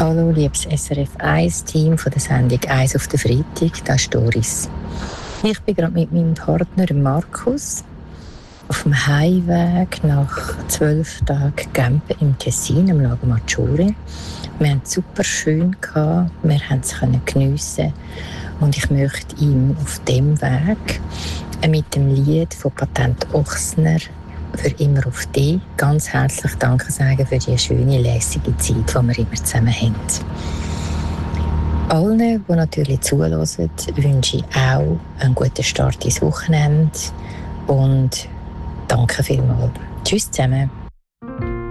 Hallo, liebes SRF 1-Team von der Sendung «1 auf den Freitag», das ist Doris. Ich bin gerade mit meinem Partner Markus auf dem Heimweg nach 12 Tagen Campen im Tessin, im Lago Maggiore. Wir hatten es super schön, wir konnten es geniessen und ich möchte ihm auf dem Weg mit dem Lied von Patent Ochsner «Für immer auf dich» ganz herzlich Danke sagen für die schöne, lässige Zeit, die wir immer zusammen haben. Allen, die natürlich zuhören, wünsche ich auch einen guten Start ins Wochenende und danke vielmals. Tschüss zusammen.